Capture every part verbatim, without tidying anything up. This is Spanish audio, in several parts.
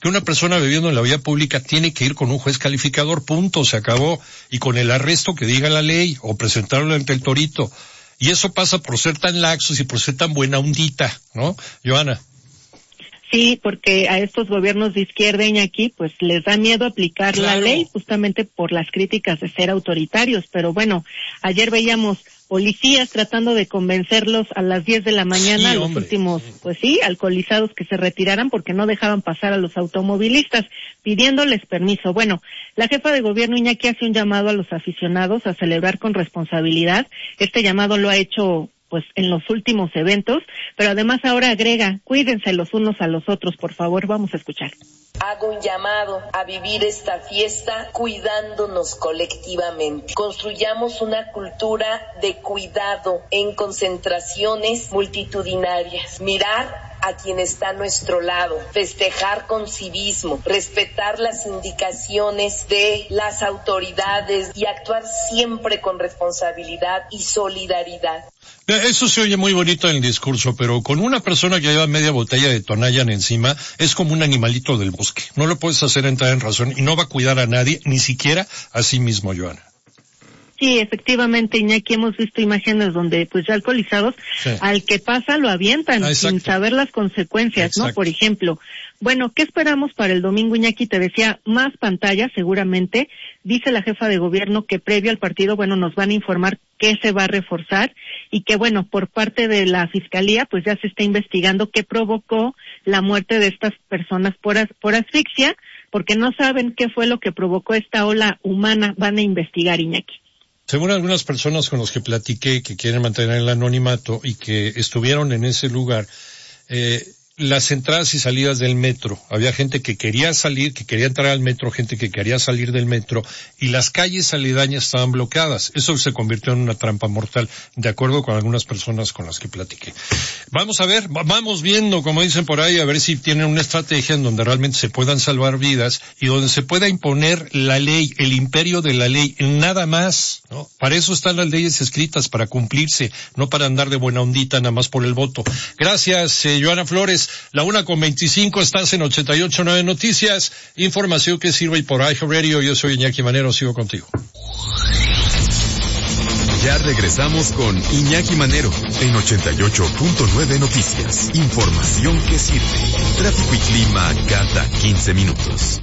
que una persona bebiendo en la vía pública tiene que ir con un juez calificador, punto, se acabó, y con el arresto que diga la ley, o presentarlo ante el torito. Y eso pasa por ser tan laxos y por ser tan buena ondita, ¿no? Johanna. Sí, porque a estos gobiernos de izquierda, Iñaki, pues les da miedo aplicar claro. la ley justamente por las críticas de ser autoritarios. Pero bueno, ayer veíamos policías tratando de convencerlos a las diez de la mañana, sí, los hombre. últimos, pues sí, alcoholizados que se retiraran porque no dejaban pasar a los automovilistas, pidiéndoles permiso. Bueno, la jefa de gobierno, Iñaki, hace un llamado a los aficionados a celebrar con responsabilidad. Este llamado lo ha hecho pues en los últimos eventos, pero además ahora agrega, cuídense los unos a los otros, por favor, vamos a escuchar. Hago un llamado a vivir esta fiesta cuidándonos colectivamente. Construyamos una cultura de cuidado en concentraciones multitudinarias. Mirar a quien está a nuestro lado, festejar con civismo, respetar las indicaciones de las autoridades y actuar siempre con responsabilidad y solidaridad. Eso se oye muy bonito en el discurso, pero con una persona que lleva media botella de Tonayan encima, es como un animalito del bosque. No lo puedes hacer entrar en razón y no va a cuidar a nadie, ni siquiera a sí mismo, Johanna. Sí, efectivamente, Iñaki, hemos visto imágenes donde, pues ya alcoholizados, sí. al que pasa lo avientan ah, sin saber las consecuencias, exacto. ¿no? Por ejemplo, bueno, ¿qué esperamos para el domingo, Iñaki? Te decía, más pantallas, seguramente. Dice la jefa de gobierno que previo al partido, bueno, nos van a informar qué se va a reforzar y que, bueno, por parte de la Fiscalía, pues ya se está investigando qué provocó la muerte de estas personas por, as- por asfixia, porque no saben qué fue lo que provocó esta ola humana. Van a investigar, Iñaki. Según algunas personas con las que platiqué que quieren mantener el anonimato y que estuvieron en ese lugar, eh, las entradas y salidas del metro, había gente que quería salir, que quería entrar al metro, gente que quería salir del metro, y las calles aledañas estaban bloqueadas. Eso se convirtió en una trampa mortal, de acuerdo con algunas personas con las que platiqué. Vamos a ver, vamos viendo, como dicen por ahí, a ver si tienen una estrategia en donde realmente se puedan salvar vidas y donde se pueda imponer la ley, el imperio de la ley, nada más, ¿no? Para eso están las leyes escritas, para cumplirse, no para andar de buena ondita nada más por el voto. Gracias, eh, Johanna Flores. La una con veinticinco, estás en ochenta y ocho punto nueve Noticias, información que sirve por iHeartRadio. Yo soy Iñaki Manero, sigo contigo. Ya regresamos con Iñaki Manero en ochenta y ocho punto nueve Noticias, información que sirve. Tráfico y clima cada quince minutos.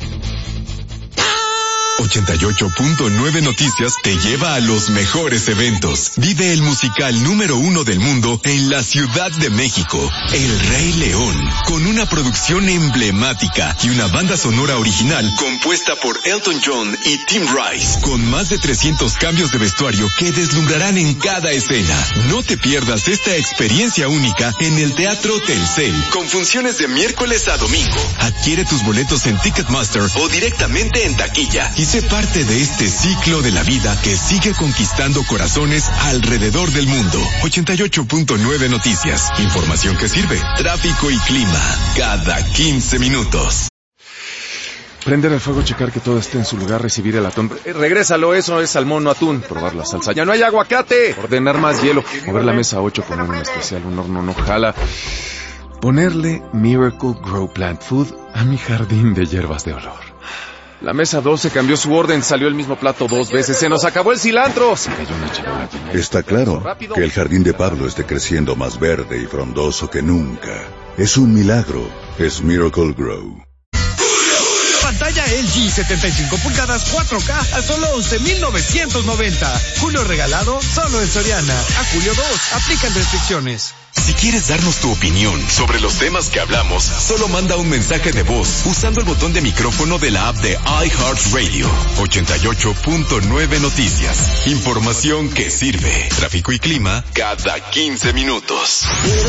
ochenta y ocho punto nueve Noticias te lleva a los mejores eventos. Vive el musical número uno del mundo en la Ciudad de México, El Rey León, con una producción emblemática y una banda sonora original compuesta por Elton John y Tim Rice, con más de trescientos cambios de vestuario que deslumbrarán en cada escena. No te pierdas esta experiencia única en el Teatro Telcel, con funciones de miércoles a domingo. Adquiere tus boletos en Ticketmaster o directamente en taquilla y sé parte de este ciclo de la vida que sigue conquistando corazones alrededor del mundo. ochenta y ocho punto nueve Noticias. Información que sirve. Tráfico y clima cada quince minutos. Prender el fuego, checar que todo esté en su lugar, recibir el atún. Eh, regrésalo, eso es salmón, no atún. Probar la salsa. ¡Ya no hay aguacate! Ordenar más hielo. Mover la mesa ocho, poner un especial, un horno no jala. Ponerle Miracle Grow Plant Food a mi jardín de hierbas de olor. La mesa doce cambió su orden, salió el mismo plato dos veces, se nos acabó el cilantro. Se cayó una charola. Está claro que el jardín de Pablo esté creciendo más verde y frondoso que nunca. Es un milagro, es Miracle Grow. Pantalla L G setenta y cinco pulgadas cuatro K a solo once mil novecientos noventa. Julio regalado solo en Soriana. A julio dos, aplican restricciones. Si quieres darnos tu opinión sobre los temas que hablamos, solo manda un mensaje de voz usando el botón de micrófono de la app de iHeartRadio. ochenta y ocho punto nueve Noticias. Información que sirve. Tráfico y clima cada quince minutos.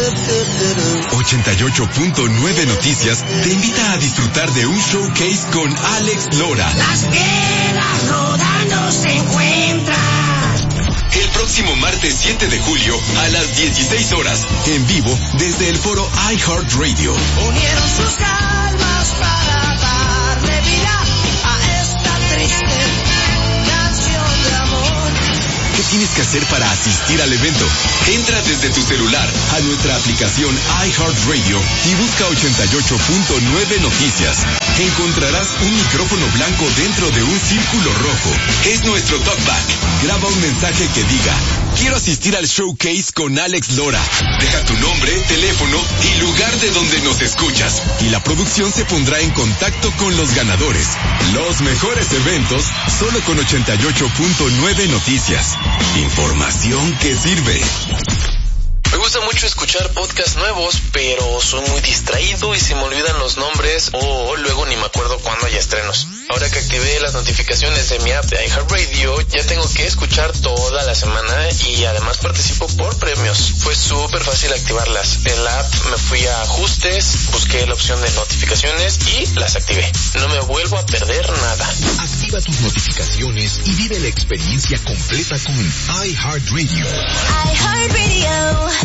ochenta y ocho punto nueve Noticias te invita a disfrutar de un showcase con Alex Lora. Las piedras rodando se encuentran. El próximo martes siete de julio a las dieciséis horas, en vivo desde el foro iHeartRadio. Unieron sus almas para darle vida a esta triste canción de amor. Que tienes que hacer para asistir al evento. Entra desde tu celular a nuestra aplicación iHeartRadio y busca ochenta y ocho punto nueve Noticias. Encontrarás un micrófono blanco dentro de un círculo rojo. Es nuestro talkback. Graba un mensaje que diga: quiero asistir al showcase con Alex Lora. Deja tu nombre, teléfono y lugar de donde nos escuchas. Y la producción se pondrá en contacto con los ganadores. Los mejores eventos solo con ochenta y ocho punto nueve Noticias. Información que sirve. Me gusta mucho escuchar podcasts nuevos, pero soy muy distraído y se me olvidan los nombres o luego ni me acuerdo cuándo hay estrenos. Ahora que activé las notificaciones de mi app de iHeartRadio, ya tengo que escuchar toda la semana y además participo por premios. Fue súper fácil activarlas. En la app me fui a ajustes, busqué la opción de notificaciones y las activé. No me vuelvo a perder nada. Activa tus notificaciones y vive la experiencia completa con iHeartRadio. iHeartRadio.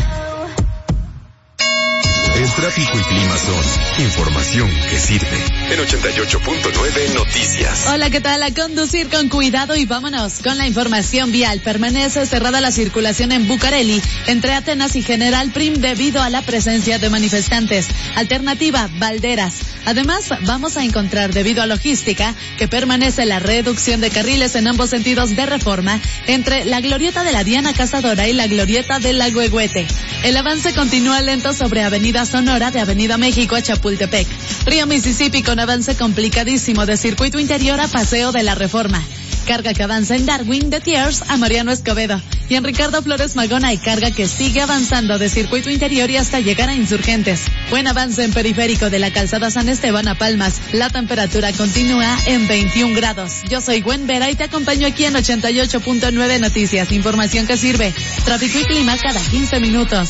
El tráfico y clima son información que sirve. En ochenta y ocho punto nueve Noticias. Hola, ¿qué tal? A conducir con cuidado y vámonos con la información vial. Permanece cerrada la circulación en Bucareli, entre Atenas y General Prim debido a la presencia de manifestantes. Alternativa, Valderas. Además, vamos a encontrar, debido a logística, que permanece la reducción de carriles en ambos sentidos de Reforma entre la glorieta de la Diana Cazadora y la glorieta del Lago Ehuete. El avance continúa lento sobre Avenida Sonora de Avenida México a Chapultepec. Río Mississippi con avance complicadísimo de Circuito Interior a Paseo de la Reforma. Carga que avanza en Darwin de Thiers a Mariano Escobedo. Y en Ricardo Flores Magón hay carga que sigue avanzando de Circuito Interior y hasta llegar a Insurgentes. Buen avance en Periférico de la Calzada San Esteban a Palmas. La temperatura continúa en veintiún grados. Yo soy Gwen Vera y te acompaño aquí en ochenta y ocho punto nueve Noticias. Información que sirve. Tráfico y clima cada quince minutos.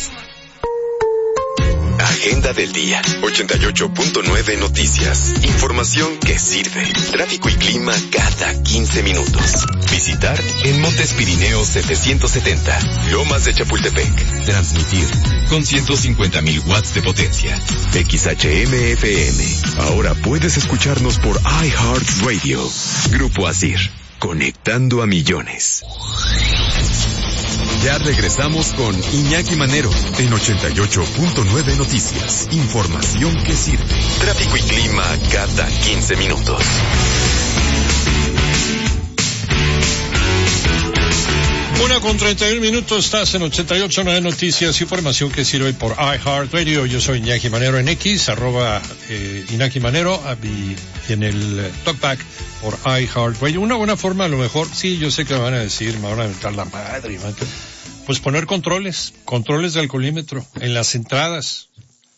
Agenda del día. ochenta y ocho punto nueve Noticias. Información que sirve. Tráfico y clima cada quince minutos. Visitar en Montes Pirineos setecientos setenta. Lomas de Chapultepec. Transmitir con ciento cincuenta mil watts de potencia. X H M F M. Ahora puedes escucharnos por iHeartRadio. Grupo Asir. Conectando a millones. Ya regresamos con Iñaki Manero en ochenta y ocho punto nueve Noticias. Información que sirve. Tráfico y clima cada quince minutos. Una con treinta y un minutos, estás en ochenta y ocho punto nueve Noticias, información que sirve por iHeartRadio. Yo soy Iñaki Manero en X, arroba eh, Iñaki Manero, y en el eh, talkback por iHeartRadio. Una buena forma, a lo mejor, sí, yo sé que me van a decir, me van a aventar la madre, pues poner controles, controles de alcoholímetro en las entradas.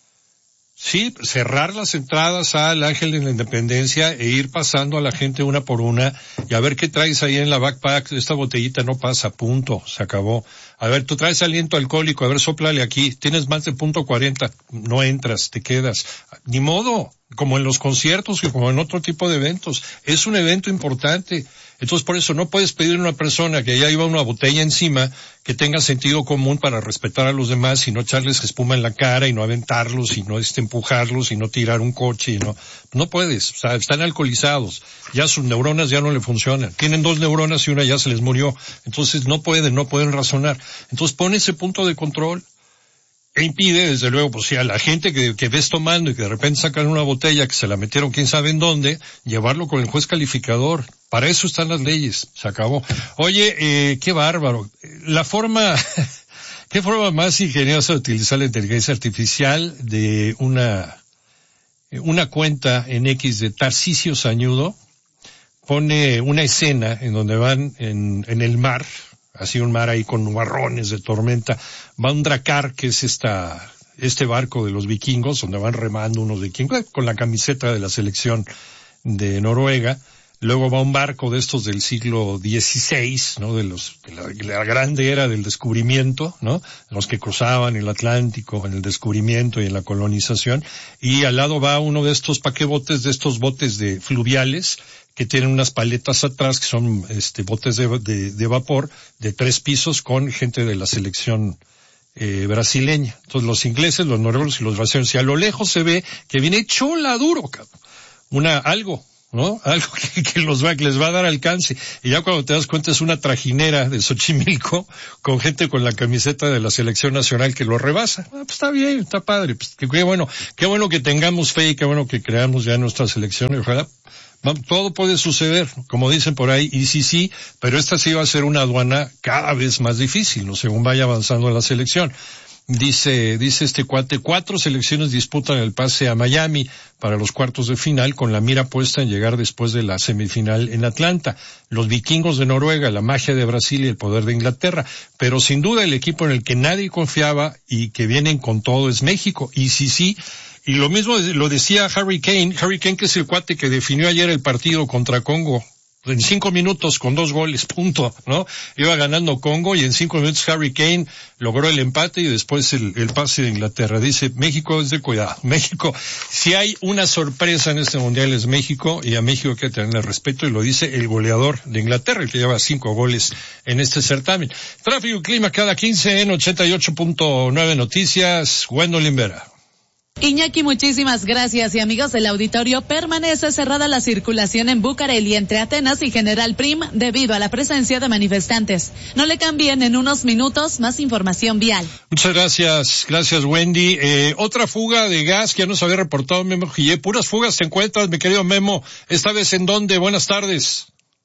Sí, cerrar las entradas al Ángel de la Independencia e ir pasando a la gente una por una y a ver qué traes ahí en la backpack. Esta botellita no pasa, punto, se acabó. A ver, tú traes aliento alcohólico, a ver, sóplale aquí. Tienes más de punto cuarenta, no entras, te quedas. Ni modo, como en los conciertos y como en otro tipo de eventos. Es un evento importante. Entonces, por eso no puedes pedir a una persona que ya iba una botella encima que tenga sentido común para respetar a los demás y no echarles espuma en la cara y no aventarlos y no este, empujarlos y no tirar un coche y no, no puedes. O sea, están alcoholizados. Ya sus neuronas ya no le funcionan. Tienen dos neuronas y una ya se les murió. Entonces no pueden, no pueden razonar. Entonces pon ese punto de control. E impide, desde luego, pues si a la gente que, que ves tomando y que de repente sacan una botella que se la metieron quién sabe en dónde, llevarlo con el juez calificador. Para eso están las leyes. Se acabó. Oye, eh, qué bárbaro. La forma, qué forma más ingeniosa de utilizar la inteligencia artificial de una, una cuenta en X de Tarcisio Sañudo. Pone una escena en donde van en, en el mar, así un mar ahí con nubarrones de tormenta, va un dracar, que es esta, este barco de los vikingos, donde van remando unos vikingos, con la camiseta de la selección de Noruega. Luego va un barco de estos del siglo dieciséis, ¿no? De los, de la, de la grande era del descubrimiento, ¿no? Los que cruzaban el Atlántico en el descubrimiento y en la colonización. Y al lado va uno de estos paquebotes, de estos botes de fluviales, que tienen unas paletas atrás, que son, este, botes de, de, de vapor, de tres pisos, con gente de la selección, eh, brasileña. Entonces los ingleses, los noruegos y los brasileños. Y a lo lejos se ve que viene chola duro, cabrón. Una, algo. ¿no? Algo que, que los va, que les va a dar alcance. Y ya cuando te das cuenta es una trajinera de Xochimilco con gente con la camiseta de la selección nacional que lo rebasa. Ah, pues está bien, está padre. Pues qué, qué bueno, qué bueno que tengamos fe y qué bueno que creamos ya nuestra selección y ojalá. Todo puede suceder, como dicen por ahí, y sí, sí, pero esta sí va a ser una aduana cada vez más difícil, ¿no? Según vaya avanzando la selección. Dice, dice este cuate, cuatro selecciones disputan el pase a Miami para los cuartos de final con la mira puesta en llegar después de la semifinal en Atlanta. Los vikingos de Noruega, la magia de Brasil y el poder de Inglaterra. Pero sin duda el equipo en el que nadie confiaba y que vienen con todo es México. Y sí, sí, y lo mismo lo decía Harry Kane, Harry Kane que es el cuate que definió ayer el partido contra Congo. En cinco minutos con dos goles, punto, ¿no? Iba ganando Congo y en cinco minutos Harry Kane logró el empate y después el, el pase de Inglaterra. Dice, México es de cuidado. México, si hay una sorpresa en este mundial es México y a México hay que tenerle respeto y lo dice el goleador de Inglaterra, el que lleva cinco goles en este certamen. Tráfico y clima cada quince en ochenta y ocho punto nueve Noticias, Gwendolyn Vera. Iñaki, muchísimas gracias. Y amigos del auditorio, permanece cerrada la circulación en Bucareli entre Atenas y General Prim debido a la presencia de manifestantes. No le cambien, en unos minutos más información vial. Muchas gracias, gracias Wendy. Eh, otra fuga de gas que ya nos había reportado Memo Gillé. Puras fugas te encuentras, mi querido Memo. ¿Esta vez en dónde? Buenas tardes.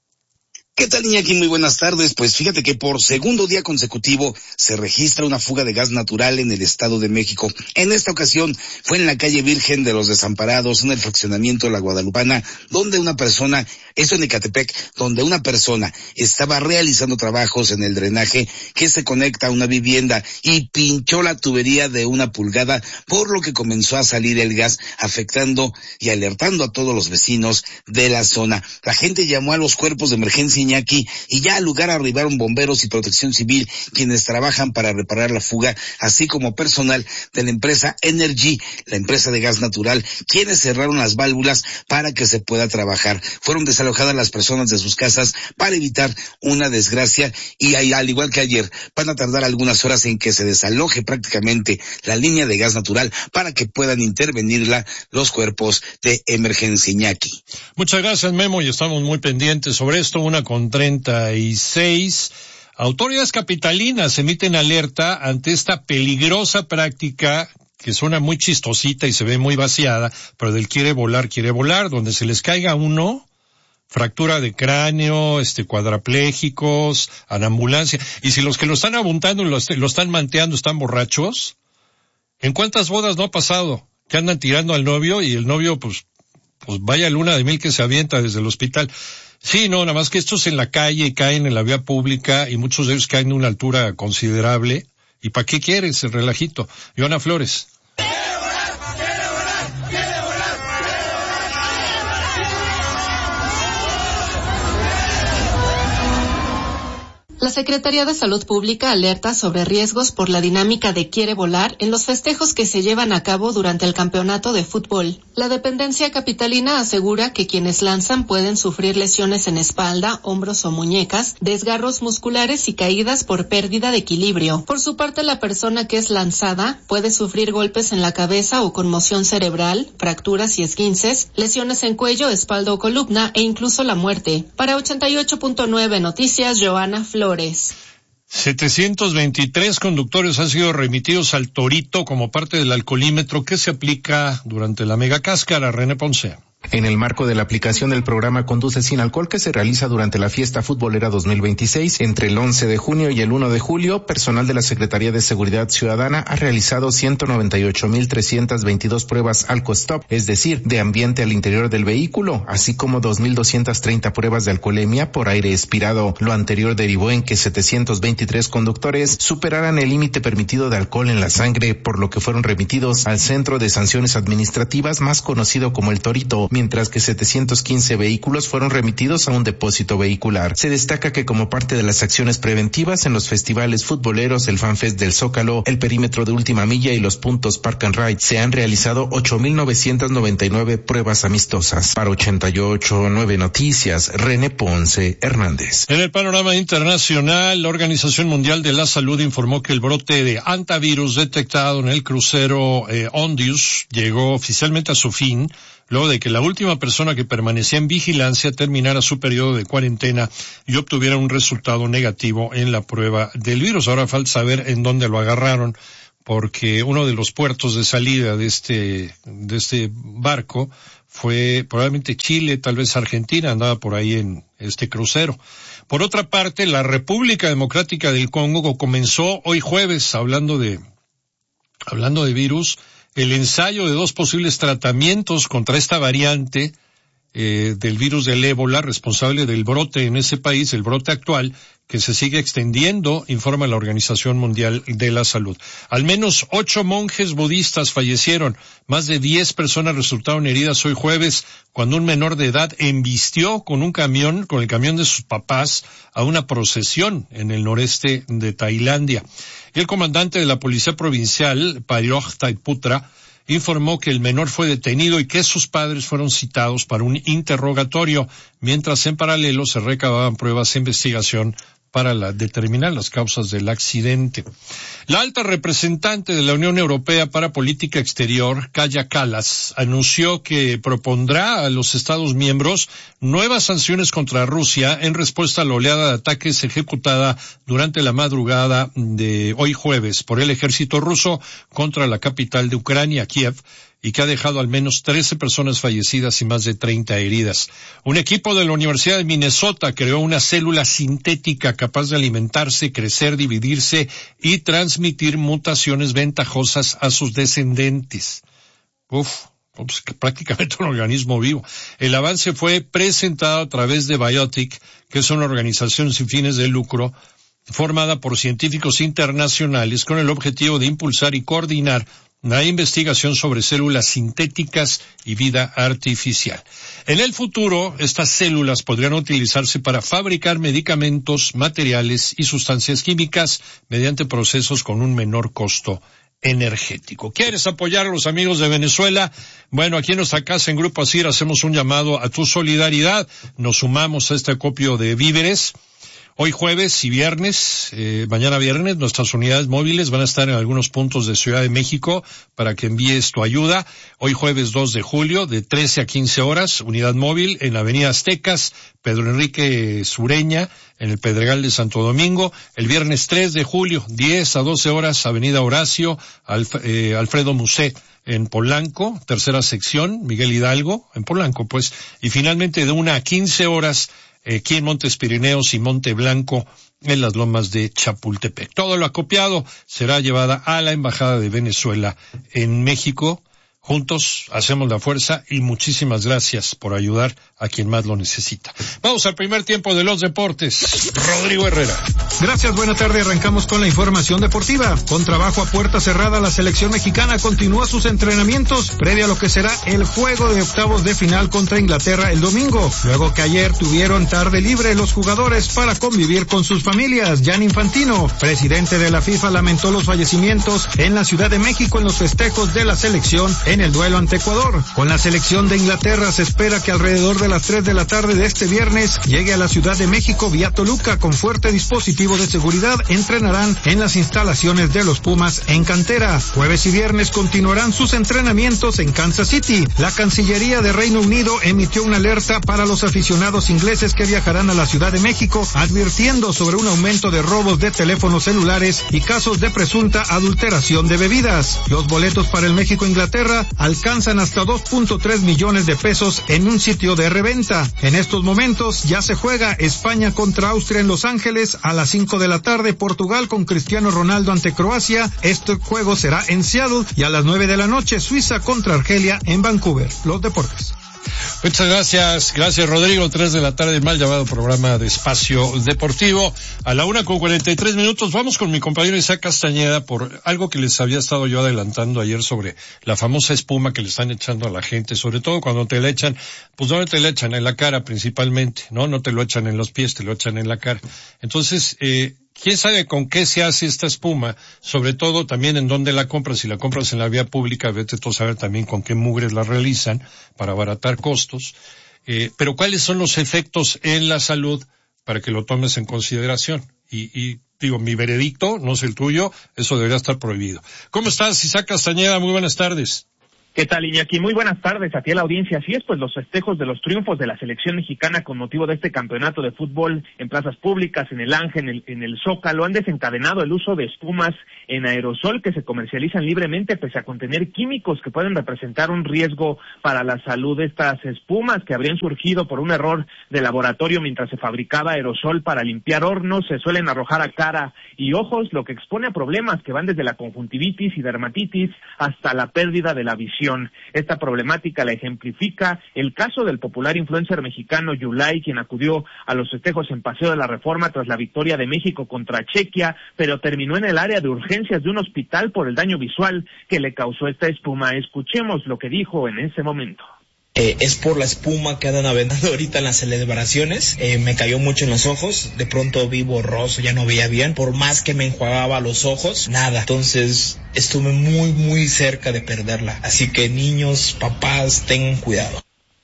¿Qué tal, Iñaki? Muy buenas tardes. Pues fíjate que por segundo día consecutivo se registra una fuga de gas natural en el Estado de México. En esta ocasión fue en la calle Virgen de los Desamparados, en el fraccionamiento de la Guadalupana, donde una persona, esto en Ecatepec, donde una persona estaba realizando trabajos en el drenaje que se conecta a una vivienda y pinchó la tubería de una pulgada, por lo que comenzó a salir el gas, afectando y alertando a todos los vecinos de la zona. La gente llamó a los cuerpos de emergencia, Iñaki, y ya al lugar arribaron bomberos y protección civil, quienes trabajan para reparar la fuga, así como personal de la empresa Energy, la empresa de gas natural, quienes cerraron las válvulas para que se pueda trabajar. Fueron desalojadas las personas de sus casas para evitar una desgracia y al igual que ayer, van a tardar algunas horas en que se desaloje prácticamente la línea de gas natural para que puedan intervenirla los cuerpos de emergencia, Iñaki. Muchas gracias, Memo, y estamos muy pendientes sobre esto. Una con treinta y seis. Autoridades capitalinas emiten alerta ante esta peligrosa práctica que suena muy chistosita y se ve muy vaciada, pero del quiere volar, quiere volar, donde se les caiga uno, fractura de cráneo, este, cuadraplégicos, anambulancia. Y si los que lo están apuntando y lo, lo están manteando están borrachos, ¿en cuántas bodas no ha pasado? Que andan tirando al novio y el novio, pues, pues vaya luna de mil que se avienta desde el hospital. Sí, no, nada más que estos en la calle caen en la vía pública y muchos de ellos caen de una altura considerable. ¿Y para qué quieres el relajito? Joana Flores. La Secretaría de Salud Pública alerta sobre riesgos por la dinámica de Quiere Volar en los festejos que se llevan a cabo durante el campeonato de fútbol. La dependencia capitalina asegura que quienes lanzan pueden sufrir lesiones en espalda, hombros o muñecas, desgarros musculares y caídas por pérdida de equilibrio. Por su parte, la persona que es lanzada puede sufrir golpes en la cabeza o conmoción cerebral, fracturas y esguinces, lesiones en cuello, espalda o columna e incluso la muerte. Para ochenta y ocho punto nueve Noticias, Joana Flores. setecientos veintitrés conductores han sido remitidos al Torito como parte del alcoholímetro que se aplica durante la megacáscara. René Ponce. En el marco de la aplicación del programa Conduce sin Alcohol que se realiza durante la fiesta futbolera dos mil veintiséis, entre el once de junio y el uno de julio, personal de la Secretaría de Seguridad Ciudadana ha realizado ciento noventa y ocho mil trescientas veintidós pruebas Alcostop, es decir, de ambiente al interior del vehículo, así como dos mil doscientas treinta pruebas de alcoholemia por aire expirado. Lo anterior derivó en que setecientos veintitrés conductores superaran el límite permitido de alcohol en la sangre, por lo que fueron remitidos al Centro de Sanciones Administrativas, más conocido como el Torito, mientras que setecientos quince vehículos fueron remitidos a un depósito vehicular. Se destaca que como parte de las acciones preventivas en los festivales futboleros, el FanFest del Zócalo, el perímetro de Última Milla y los puntos Park and Ride, se han realizado ocho mil novecientas noventa y nueve pruebas amistosas. Para ochenta y ocho punto nueve Noticias, René Ponce Hernández. En el panorama internacional, la Organización Mundial de la Salud informó que el brote de hantavirus detectado en el crucero eh, Ondius llegó oficialmente a su fin, luego de que la última persona que permanecía en vigilancia terminara su periodo de cuarentena y obtuviera un resultado negativo en la prueba del virus. Ahora falta saber en dónde lo agarraron, porque uno de los puertos de salida de este, de este barco fue probablemente Chile, tal vez Argentina, andaba por ahí en este crucero. Por otra parte, la República Democrática del Congo comenzó hoy jueves, hablando de, hablando de virus, el ensayo de dos posibles tratamientos contra esta variante eh, del virus del ébola, responsable del brote en ese país, el brote actual, que se sigue extendiendo, informa la Organización Mundial de la Salud. Al menos ocho monjes budistas fallecieron, más de diez personas resultaron heridas hoy jueves cuando un menor de edad embistió con un camión, con el camión de sus papás, a una procesión en el noreste de Tailandia. Y el comandante de la Policía Provincial, Pairoj Taiputra, informó que el menor fue detenido y que sus padres fueron citados para un interrogatorio, mientras en paralelo se recababan pruebas de investigación para la, determinar las causas del accidente. La alta representante de la Unión Europea para Política Exterior, Kaja Kallas, anunció que propondrá a los Estados miembros nuevas sanciones contra Rusia en respuesta a la oleada de ataques ejecutada durante la madrugada de hoy jueves por el ejército ruso contra la capital de Ucrania, Kiev, y que ha dejado al menos trece personas fallecidas y más de treinta heridas. Un equipo de la Universidad de Minnesota creó una célula sintética capaz de alimentarse, crecer, dividirse y transmitir mutaciones ventajosas a sus descendentes. Uf, pues, prácticamente un organismo vivo. El avance fue presentado a través de Biotic, que es una organización sin fines de lucro, formada por científicos internacionales con el objetivo de impulsar y coordinar la investigación sobre células sintéticas y vida artificial. En el futuro, estas células podrían utilizarse para fabricar medicamentos, materiales y sustancias químicas mediante procesos con un menor costo energético. ¿Quieres apoyar a los amigos de Venezuela? Bueno, aquí en nuestra casa en Grupo ASIR hacemos un llamado a tu solidaridad. Nos sumamos a este acopio de víveres. Hoy jueves y viernes, eh, mañana viernes, nuestras unidades móviles van a estar en algunos puntos de Ciudad de México para que envíes tu ayuda. Hoy jueves dos de julio, de trece a quince horas, unidad móvil en la Avenida Aztecas, Pedro Enrique Sureña, en el Pedregal de Santo Domingo. El viernes tres de julio, diez a doce horas, Avenida Horacio, Alf, eh, Alfredo Musset, en Polanco, tercera sección, Miguel Hidalgo, en Polanco, pues. Y finalmente de una a quince horas, aquí en Montes Pirineos y Monte Blanco, en las lomas de Chapultepec. Todo lo acopiado será llevada a la Embajada de Venezuela en México. Juntos hacemos la fuerza y muchísimas gracias por ayudar a quien más lo necesita. Vamos al primer tiempo de los deportes. Rodrigo Herrera. Gracias, buena tarde. Arrancamos con la información deportiva. Con trabajo a puerta cerrada, la selección mexicana continúa sus entrenamientos previo a lo que será el juego de octavos de final contra Inglaterra el domingo, luego que ayer tuvieron tarde libre los jugadores para convivir con sus familias. Gianni Infantino, presidente de la FIFA, lamentó los fallecimientos en la Ciudad de México en los festejos de la selección en el duelo ante Ecuador. Con la selección de Inglaterra se espera que alrededor de las tres de la tarde de este viernes llegue a la Ciudad de México vía Toluca con fuerte dispositivo de seguridad. Entrenarán en las instalaciones de los Pumas en cantera. Jueves y viernes continuarán sus entrenamientos en Kansas City. La Cancillería de Reino Unido emitió una alerta para los aficionados ingleses que viajarán a la Ciudad de México, advirtiendo sobre un aumento de robos de teléfonos celulares y casos de presunta adulteración de bebidas. Los boletos para el México-Inglaterra alcanzan hasta dos punto tres millones de pesos en un sitio de reventa. En estos momentos ya se juega España contra Austria en Los Ángeles a las cinco de la tarde, Portugal con Cristiano Ronaldo ante Croacia. Este juego será en Seattle, y a las nueve de la noche Suiza contra Argelia en Vancouver. Los deportes. Muchas gracias, gracias Rodrigo. Tres de la tarde, el mal llamado programa de Espacio Deportivo. A la una con cuarenta y tres minutos, vamos con mi compañero Isaac Castañeda por algo que les había estado yo adelantando ayer sobre la famosa espuma que le están echando a la gente, sobre todo cuando te la echan, pues no te la echan en la cara principalmente, ¿no? No te lo echan en los pies, te lo echan en la cara. Entonces, eh, ¿quién sabe con qué se hace esta espuma? Sobre todo también en dónde la compras. Si la compras en la vía pública, vete tú a saber también con qué mugres la realizan para abaratar costos. Eh, pero ¿cuáles son los efectos en la salud para que lo tomes en consideración? Y, y digo, mi veredicto, no es el tuyo, eso debería estar prohibido. ¿Cómo estás, Isaac Castañeda? Muy buenas tardes. ¿Qué tal, Iñaki? Muy buenas tardes a ti a la audiencia. Así es, pues los festejos de los triunfos de la selección mexicana con motivo de este campeonato de fútbol en plazas públicas, en el Ángel, en el, en el Zócalo, han desencadenado el uso de espumas en aerosol que se comercializan libremente pese a contener químicos que pueden representar un riesgo para la salud. Estas espumas que habrían surgido por un error de laboratorio mientras se fabricaba aerosol para limpiar hornos se suelen arrojar a cara y ojos, lo que expone a problemas que van desde la conjuntivitis y dermatitis hasta la pérdida de la visión. Esta problemática la ejemplifica el caso del popular influencer mexicano Yulai, quien acudió a los festejos en Paseo de la Reforma tras la victoria de México contra Chequia, pero terminó en el área de urgencias de un hospital por el daño visual que le causó esta espuma. Escuchemos lo que dijo en ese momento. Eh, es por la espuma que andan aventando ahorita en las celebraciones. Eh, me cayó mucho en los ojos, de pronto vi borroso, ya no veía bien, por más que me enjuagaba los ojos, nada. Entonces estuve muy muy cerca de perderla, así que niños, papás, tengan cuidado.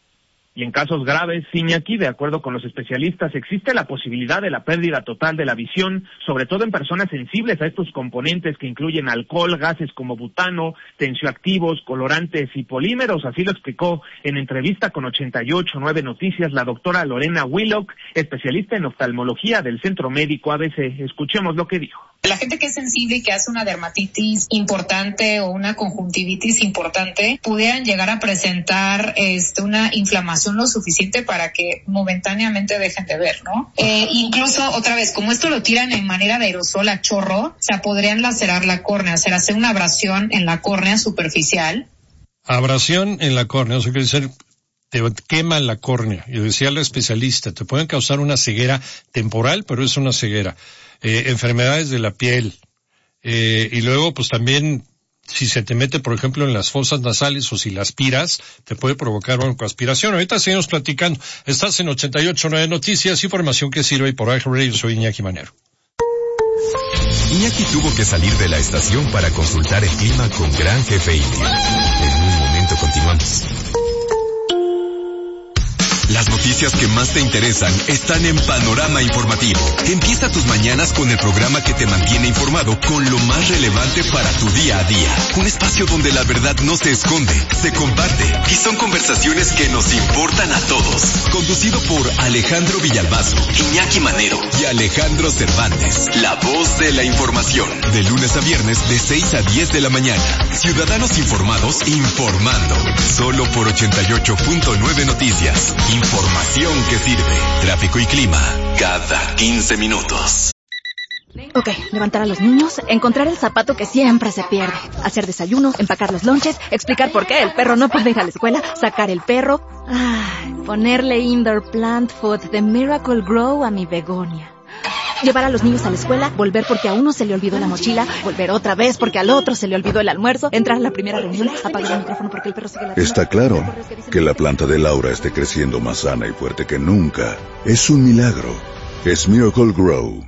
Y en casos graves, Iñaki, de acuerdo con los especialistas, existe la posibilidad de la pérdida total de la visión, sobre todo en personas sensibles a estos componentes que incluyen alcohol, gases como butano, tensioactivos, colorantes y polímeros. Así lo explicó en entrevista con ochenta y ocho nueve Noticias la doctora Lorena Willock, especialista en oftalmología del Centro Médico A B C. Escuchemos lo que dijo. La gente que es sensible y que hace una dermatitis importante o una conjuntivitis importante pudieran llegar a presentar este, una inflamación lo suficiente para que momentáneamente dejen de ver, ¿no? Eh, incluso, otra vez, como esto lo tiran en manera de aerosol a chorro, o sea, podrían lacerar la córnea, o sea, hacer una abrasión en la córnea superficial. Abrasión en la córnea, eso quiere decir, te quema la córnea. Y decía la especialista, te pueden causar una ceguera temporal, pero es una ceguera. Eh, enfermedades de la piel, eh, y luego pues también si se te mete por ejemplo en las fosas nasales o si la aspiras, te puede provocar broncoaspiración. Ahorita seguimos platicando. Estás en ochenta y ocho nueve Noticias, información que sirve, y por iHeartRadio soy Iñaki Manero. Iñaki tuvo que salir de la estación para consultar el clima con Gran Jefe India. En un momento continuamos. Las noticias que más te interesan están en Panorama Informativo. Empieza tus mañanas con el programa que te mantiene informado con lo más relevante para tu día a día. Un espacio donde la verdad no se esconde, se comparte y son conversaciones que nos importan a todos. Conducido por Alejandro Villalbazo, Iñaki Manero y Alejandro Cervantes. La voz de la información. De lunes a viernes de seis a diez de la mañana. Ciudadanos informados informando. Solo por ochenta y ocho punto nueve Noticias. Información que sirve. Tráfico y clima cada quince minutos. Ok, levantar a los niños, encontrar el zapato que siempre se pierde, hacer desayuno, empacar los lonches, explicar por qué el perro no puede ir a la escuela, sacar el perro, ay, ponerle indoor plant food de Miracle Grow a mi begonia. Llevar a los niños a la escuela, volver porque a uno se le olvidó la mochila, volver otra vez porque al otro se le olvidó el almuerzo, entrar a la primera reunión, apagar el micrófono porque el perro sigue la... Está claro que la planta de Laura esté creciendo más sana y fuerte que nunca. Es un milagro. Es Miracle Grow.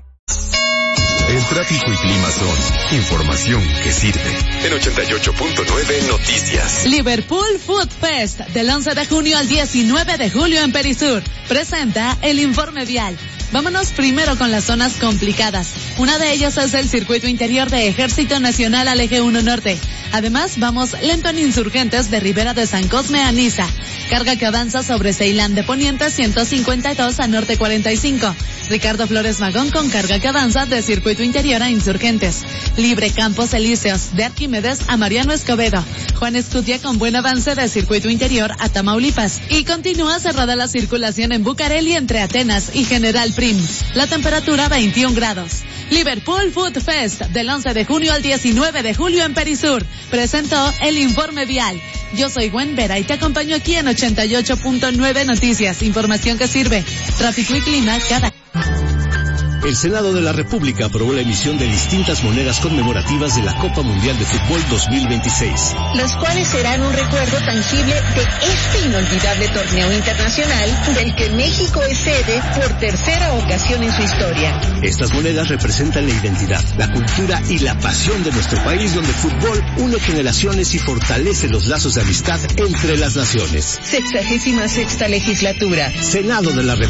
El tráfico y clima son información que sirve. En ochenta y ocho punto nueve Noticias. Liverpool Food Fest, del once de junio al diecinueve de julio en Perisur, presenta el informe vial. Vámonos primero con las zonas complicadas. Una de ellas es el circuito interior de Ejército Nacional al Eje uno Norte. Además, vamos lento en Insurgentes de Ribera de San Cosme a Niza. Carga que avanza sobre Ceilán de Poniente ciento cincuenta y dos a Norte cuarenta y cinco. Ricardo Flores Magón con carga que avanza de circuito interior a Insurgentes. Libre Campos Elíseos de Arquímedes a Mariano Escobedo. Juan Escutia con buen avance de circuito interior a Tamaulipas. Y continúa cerrada la circulación en Bucareli entre Atenas y General Prim. La temperatura veintiún grados. Liverpool Food Fest del once de junio al diecinueve de julio en Perisur. Presentó el informe vial. Yo soy Gwen Vera y te acompaño aquí en ochenta y ocho punto nueve Noticias. Información que sirve. Tráfico y clima cada... El Senado de la República aprobó la emisión de distintas monedas conmemorativas de la Copa Mundial de Fútbol dos mil veintiséis. Las cuales serán un recuerdo tangible de este inolvidable torneo internacional del que México es sede por tercera ocasión en su historia. Estas monedas representan la identidad, la cultura y la pasión de nuestro país, donde el fútbol une generaciones y fortalece los lazos de amistad entre las naciones. Sexagésima sexta legislatura. Senado de la República.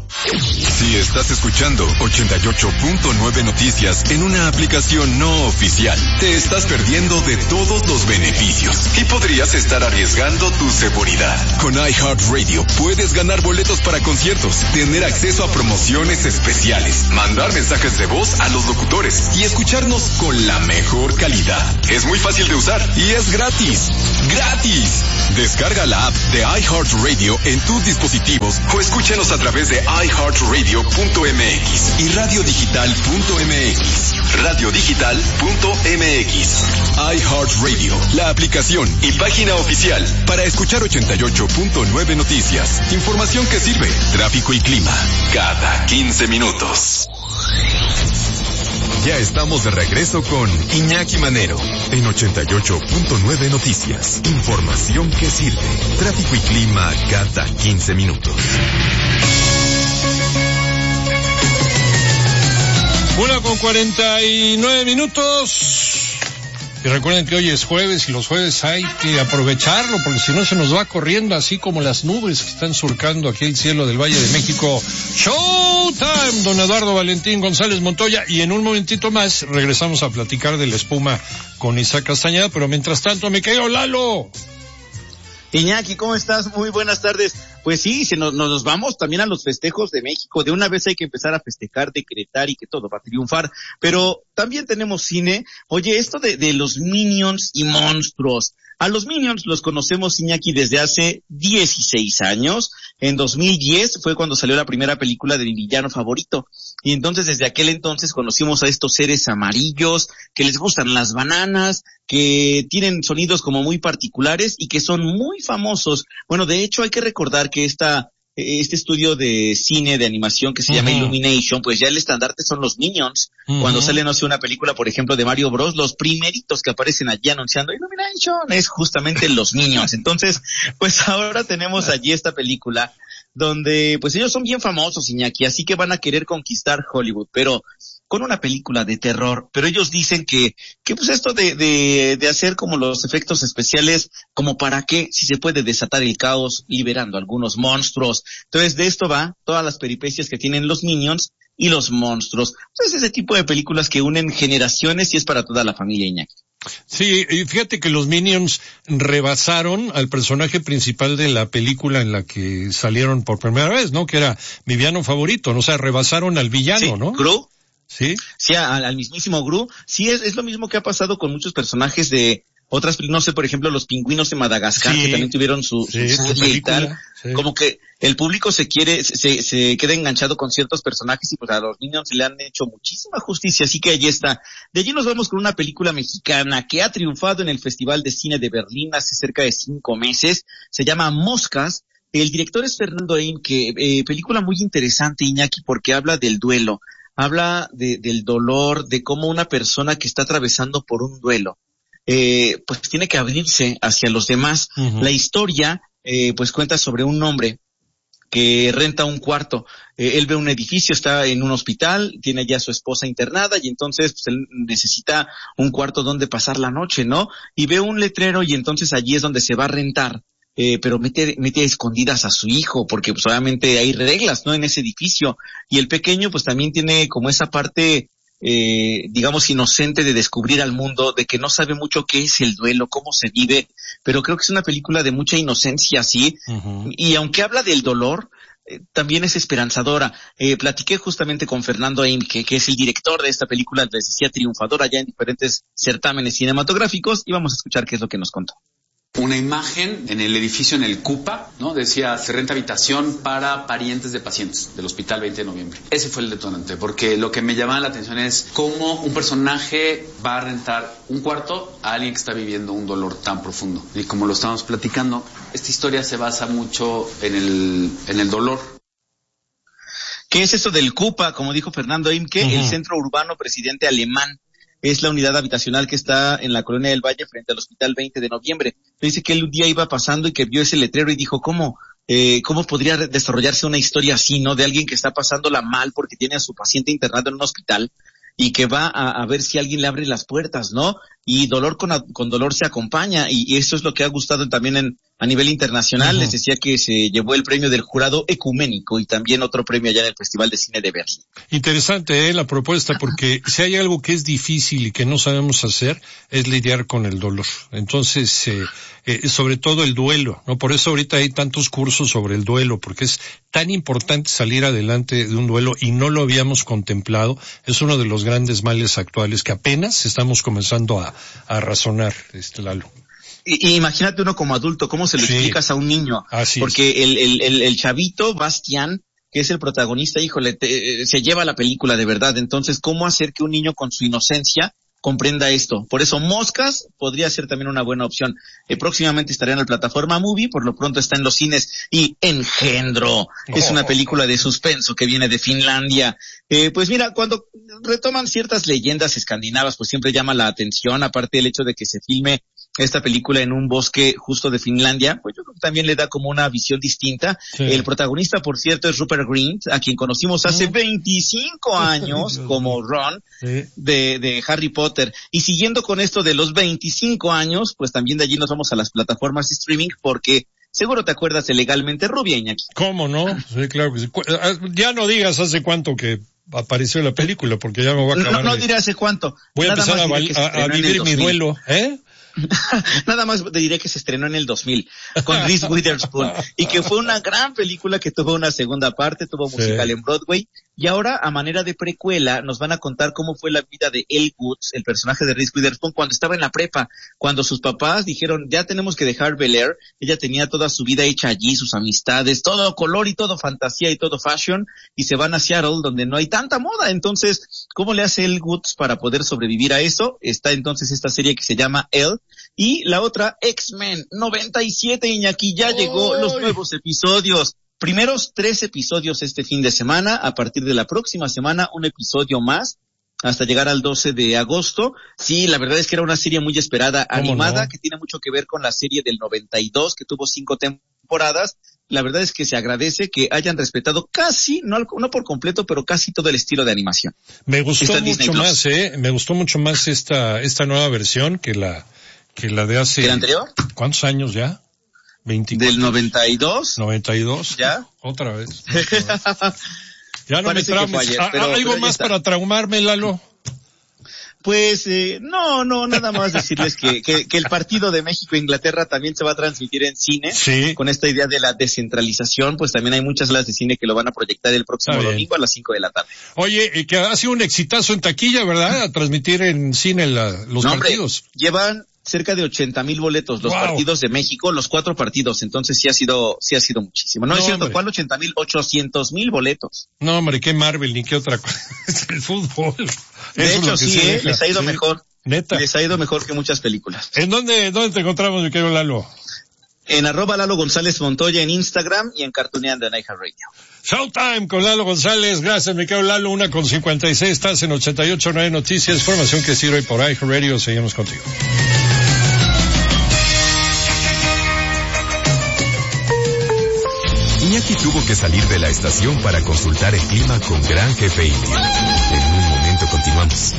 Si estás escuchando ochenta y ocho punto nueve Noticias en una aplicación no oficial, te estás perdiendo de todos los beneficios y podrías estar arriesgando tu seguridad. Con iHeartRadio puedes ganar boletos para conciertos, tener acceso a promociones especiales, mandar mensajes de voz a los locutores y escucharnos con la mejor calidad. Es muy fácil de usar y es gratis. ¡Gratis! Descarga la app de iHeartRadio en tus dispositivos o escúchanos a través de iHeartRadio punto m x y radiodigital punto m x. radiodigital punto m x. iHeartRadio, la aplicación y página oficial para escuchar ochenta y ocho punto nueve Noticias. Información que sirve, tráfico y clima, cada quince minutos. Ya estamos de regreso con Iñaki Manero en ochenta y ocho punto nueve Noticias. Información que sirve, tráfico y clima cada quince minutos. Una con cuarenta y nueve minutos. Y recuerden que hoy es jueves y los jueves hay que aprovecharlo porque si no se nos va corriendo así como las nubes que están surcando aquí el cielo del Valle de México. Showtime, don Eduardo Valentín González Montoya. Y en un momentito más regresamos a platicar de la espuma con Isaac Castañeda, pero mientras tanto, me quedo Lalo. Iñaki, ¿cómo estás? Muy buenas tardes. Pues sí, si nos, nos vamos también a los festejos de México. De una vez hay que empezar a festejar, decretar y que todo va a triunfar. Pero también tenemos cine. Oye, esto de, de los Minions y monstruos. A los Minions los conocemos, Iñaki, desde hace dieciséis años. En dos mil diez fue cuando salió la primera película de mi villano favorito. Y entonces desde aquel entonces conocimos a estos seres amarillos que les gustan las bananas, que tienen sonidos como muy particulares y que son muy famosos. Bueno, de hecho hay que recordar que esta este estudio de cine, de animación que se uh-huh. llama Illumination, pues ya el estandarte son los Minions. Uh-huh. Cuando sale, no sé, una película, por ejemplo, de Mario Bros, los primeritos que aparecen allí anunciando Illumination es justamente los Minions. Entonces, pues ahora tenemos allí esta película donde, pues ellos son bien famosos, Iñaki, así que van a querer conquistar Hollywood, pero con una película de terror, pero ellos dicen que, que pues esto de, de, de hacer como los efectos especiales, como para qué, si se puede desatar el caos liberando algunos monstruos. Entonces de esto va todas las peripecias que tienen los Minions y los monstruos. Entonces ese tipo de películas que unen generaciones y es para toda la familia, Iñaki. Sí, y fíjate que los Minions rebasaron al personaje principal de la película en la que salieron por primera vez, ¿no? Que era mi villano favorito, ¿no? O sea, rebasaron al villano, sí, ¿no? Gru. Sí. Sí, al, al mismísimo Gru. Sí, es, es lo mismo que ha pasado con muchos personajes de otras, no sé, por ejemplo, los pingüinos de Madagascar, sí, que también tuvieron su, sí, su serie y tal. Sí. Como que el público se quiere, se, se queda enganchado con ciertos personajes y pues a los Minions le han hecho muchísima justicia, así que allí está. De allí nos vamos con una película mexicana que ha triunfado en el Festival de Cine de Berlín hace cerca de cinco meses. Se llama Moscas. El director es Fernando Eim, que, eh, película muy interesante, Iñaki, porque habla del duelo. Habla de, del dolor, de cómo una persona que está atravesando por un duelo, eh, pues tiene que abrirse hacia los demás. Uh-huh. La historia, eh, pues cuenta sobre un hombre que renta un cuarto. Eh, él ve un edificio, está en un hospital, tiene ya a su esposa internada y entonces pues él necesita un cuarto donde pasar la noche, ¿no? Y ve un letrero y entonces allí es donde se va a rentar. Eh, pero mete, mete a escondidas a su hijo, porque pues obviamente hay reglas, ¿no? En ese edificio. Y el pequeño pues también tiene como esa parte, eh, digamos, inocente de descubrir al mundo, de que no sabe mucho qué es el duelo, cómo se vive, pero creo que es una película de mucha inocencia, sí. Uh-huh. Y aunque habla del dolor, eh, también es esperanzadora. Eh, platiqué justamente con Fernando Eim, que, que es el director de esta película, les decía, triunfadora ya en diferentes certámenes cinematográficos, y vamos a escuchar qué es lo que nos contó. Una imagen en el edificio, en el CUPA, ¿no? Decía, se renta habitación para parientes de pacientes del Hospital veinte de noviembre. Ese fue el detonante, porque lo que me llamaba la atención es cómo un personaje va a rentar un cuarto a alguien que está viviendo un dolor tan profundo. Y como lo estábamos platicando, esta historia se basa mucho en el, en el dolor. ¿Qué es esto del CUPA? Como dijo Fernando Imke, uh-huh. El Centro Urbano Presidente Alemán. Es la unidad habitacional que está en la Colonia del Valle frente al Hospital veinte de noviembre. Dice que él un día iba pasando y que vio ese letrero y dijo, ¿cómo, eh, cómo podría desarrollarse una historia así, ¿no? De alguien que está pasándola mal porque tiene a su paciente internado en un hospital y que va a, a ver si alguien le abre las puertas, ¿no? Y dolor con, con dolor se acompaña y, y eso es lo que ha gustado también en, a nivel internacional. Uh-huh. Les decía que se llevó el premio del jurado ecuménico y también otro premio allá en el Festival de Cine de Berlín. Interesante, ¿eh? La propuesta, porque si hay algo que es difícil y que no sabemos hacer, es lidiar con el dolor. Entonces, eh, eh, sobre todo el duelo, ¿no? Por eso ahorita hay tantos cursos sobre el duelo, porque es tan importante salir adelante de un duelo y no lo habíamos contemplado. Es uno de los grandes males actuales que apenas estamos comenzando a, a razonar, este Lalo. Y, y imagínate uno como adulto, ¿cómo se lo sí. explicas a un niño? Así Porque el, el, el, el chavito, Bastián, que es el protagonista, híjole, te, se lleva la película de verdad. Entonces, ¿cómo hacer que un niño con su inocencia comprenda esto? Por eso Moscas podría ser también una buena opción. Eh, próximamente estará en la plataforma Movie, por lo pronto está en los cines. Y Engendro, que oh. es una película de suspenso que viene de Finlandia. Eh, pues mira, cuando retoman ciertas leyendas escandinavas, pues siempre llama la atención, aparte del hecho de que se filme esta película en un bosque justo de Finlandia, pues yo creo que también le da como una visión distinta. Sí. El protagonista, por cierto, es Rupert Grint, a quien conocimos hace mm. veinticinco años como Ron sí. de, de Harry Potter. Y siguiendo con esto de los veinticinco años, pues también de allí nos vamos a las plataformas de streaming, porque seguro te acuerdas de Legalmente Rubia, Iñaki. ¿Cómo no? Sí, claro que sí. Ya no digas hace cuánto que apareció la película, porque ya me voy a acabar. No, no de... diré hace cuánto. Voy a Nada empezar a, a, a vivir mi duelo, ¿eh? Nada más te diré que se estrenó en el dos mil con Reese Witherspoon y que fue una gran película que tuvo una segunda parte, tuvo musical sí. en Broadway, y ahora a manera de precuela nos van a contar cómo fue la vida de Elle Woods, el personaje de Reese Witherspoon, cuando estaba en la prepa, cuando sus papás dijeron ya tenemos que dejar Bel Air. Ella tenía toda su vida hecha allí, sus amistades, todo color y todo fantasía y todo fashion, y se van a Seattle donde no hay tanta moda. Entonces, ¿cómo le hace Elle Woods para poder sobrevivir a eso? Está entonces esta serie que se llama Elle. Y la otra, X-Men noventa y siete, Iñaki, ya llegó ¡Ay! Los nuevos episodios. Primeros tres episodios este fin de semana, a partir de la próxima semana un episodio más, hasta llegar al doce de agosto. Sí, la verdad es que era una serie muy esperada, animada, no? que tiene mucho que ver con la serie del noventa y dos, que tuvo cinco temporadas. La verdad es que se agradece que hayan respetado casi, no, no por completo, pero casi todo el estilo de animación. Me gustó mucho más, eh, me gustó mucho más esta, esta nueva versión que la... que la de hace... ¿El anterior? ¿Cuántos años ya? veinticuatro. ¿Del noventa y dos? noventa y dos. ¿Ya? Otra vez. Otra vez. Ya no Parece me traumes. Ayer, pero, ¿Algo pero más está. Para traumarme, Lalo? Pues, eh, no, no, nada más decirles que, que, que el partido de México-Inglaterra también se va a transmitir en cine. Sí. Con esta idea de la descentralización, pues también hay muchas salas de cine que lo van a proyectar el próximo domingo a las cinco de la tarde. Oye, que ha sido un exitazo en taquilla, ¿verdad? A transmitir en cine la, los no, partidos. Hombre, llevan cerca de ochenta mil boletos, los wow. partidos de México, los cuatro partidos, entonces sí ha sido, sí ha sido muchísimo. No, no es cierto, hombre. ¿Cuál ochenta mil? ochocientos mil boletos. No, hombre, qué Marvel ni qué otra cosa. Es el fútbol. De Eso hecho, sí, eh, les ha ido sí. mejor. Neta. Les ha ido mejor que muchas películas. ¿En dónde, dónde te encontramos, mi querido Lalo? En arroba Lalo González Montoya en Instagram y en Cartooneando en iHeartRadio. Showtime con Lalo González. Gracias, mi querido Lalo. Una con cincuenta y seis. Estás en ochenta y ocho punto nueve Noticias. Información que sirve por iHeartRadio. Seguimos contigo. Iñaki tuvo que salir de la estación para consultar el clima con Gran Jefe India. En un momento continuamos.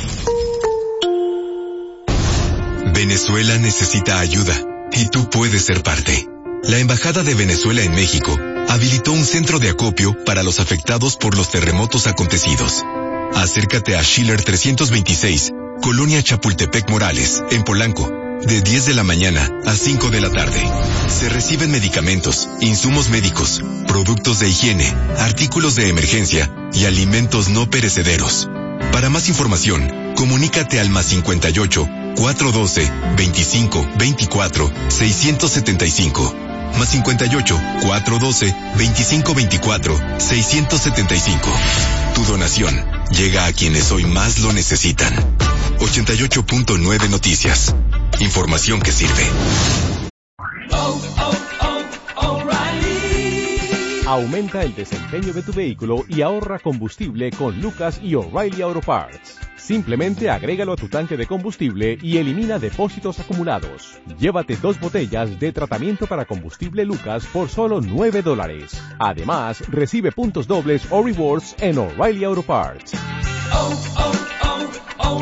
Venezuela necesita ayuda y tú puedes ser parte. La Embajada de Venezuela en México habilitó un centro de acopio para los afectados por los terremotos acontecidos. Acércate a Schiller trescientos veintiséis, Colonia Chapultepec Morales, en Polanco, de diez de la mañana a cinco de la tarde. Se reciben medicamentos, insumos médicos, productos de higiene, artículos de emergencia y alimentos no perecederos. Para más información, comunícate al más cincuenta y ocho, cuatrocientos doce, veinticinco, veinticuatro, seiscientos setenta y cinco. Más cincuenta y ocho, cuatrocientos doce, veinticinco, veinticuatro, seiscientos setenta y cinco. Tu donación llega a quienes hoy más lo necesitan. ochenta y ocho punto nueve Noticias. Información que sirve. Oh, oh, oh, O'Reilly. Aumenta el desempeño de tu vehículo y ahorra combustible con Lucas y O'Reilly Auto Parts. Simplemente agrégalo a tu tanque de combustible y elimina depósitos acumulados. Llévate dos botellas de tratamiento para combustible Lucas por solo nueve dólares. Además, recibe puntos dobles o rewards en O'Reilly Auto Parts. Oh, oh, oh,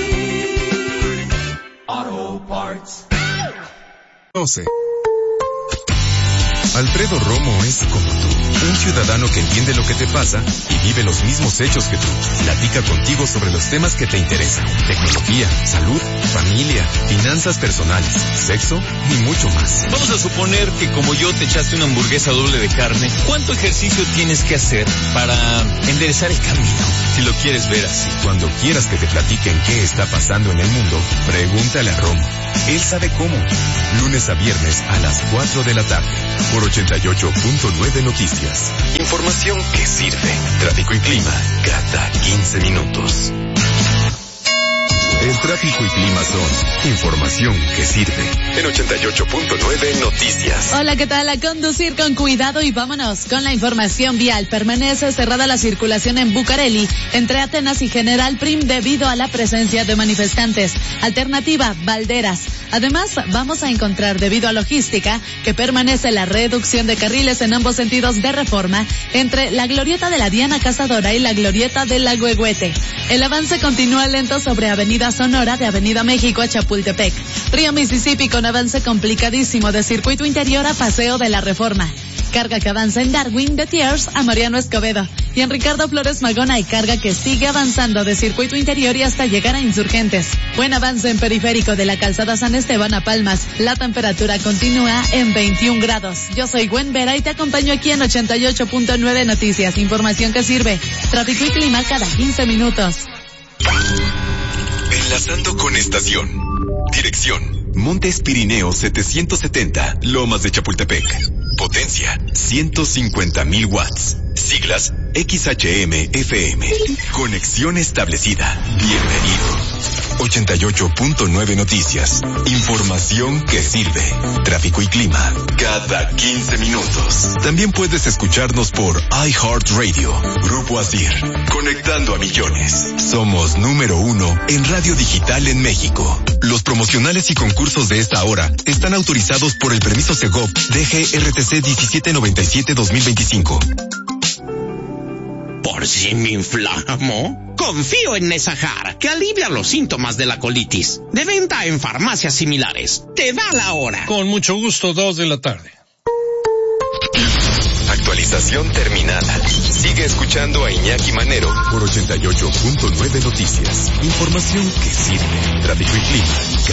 O'Reilly Auto Parts. doce. Alfredo Romo es como tú, un ciudadano que entiende lo que te pasa y vive los mismos hechos que tú. Platica contigo sobre los temas que te interesan: tecnología, salud, familia, finanzas personales, sexo y mucho más. Vamos a suponer que como yo te echaste una hamburguesa doble de carne. ¿Cuánto ejercicio tienes que hacer para enderezar el camino? Si lo quieres ver así. Cuando quieras que te platiquen qué está pasando en el mundo, pregúntale a Romo. Él sabe cómo. Lunes a viernes a las cuatro de la tarde. Por ochenta y ocho punto nueve Noticias. Información que sirve. Tráfico y clima cada quince minutos. El tráfico y clima son información que sirve. En ochenta y ocho punto nueve Noticias. Hola, ¿qué tal? A conducir con cuidado y vámonos con la información vial. Permanece cerrada la circulación en Bucareli, entre Atenas y General Prim, debido a la presencia de manifestantes. Alternativa, Valderas. Además, vamos a encontrar, debido a logística, que permanece la reducción de carriles en ambos sentidos de Reforma, entre la glorieta de la Diana Cazadora y la glorieta de la Huehuete. El avance continúa lento sobre Avenida Sonora, de Avenida México a Chapultepec. Río Mississippi con avance complicadísimo de Circuito Interior a Paseo de la Reforma. Carga que avanza en Darwin, de Thiers a Mariano Escobedo. Y en Ricardo Flores Magón hay carga que sigue avanzando de Circuito Interior y hasta llegar a Insurgentes. Buen avance en Periférico de la Calzada San Esteban a Palmas. La temperatura continúa en veintiún grados. Yo soy Gwen Vera y te acompaño aquí en ochenta y ocho punto nueve Noticias. Información que sirve. Tráfico y clima cada quince minutos. Enlazando con estación. Dirección: Montes Pirineos setecientos setenta, Lomas de Chapultepec. Potencia: ciento cincuenta mil watts. Siglas: X H M F M. Conexión establecida. Bienvenido. ochenta y ocho punto nueve Noticias. Información que sirve. Tráfico y clima cada quince minutos. También puedes escucharnos por iHeartRadio. Grupo Asir. Conectando a millones. Somos número uno en radio digital en México. Los promocionales y concursos de esta hora están autorizados por el permiso Segov D G R T C diecisiete noventa y siete dos mil veinticinco. ¿Por si me inflamo? Confío en Nesahar, que alivia los síntomas de la colitis. De venta en farmacias similares. Te da la hora. Con mucho gusto, dos de la tarde. Actualización terminada. Sigue escuchando a Iñaki Manero por ochenta y ocho punto nueve Noticias. Información que sirve. Tráfico y clima.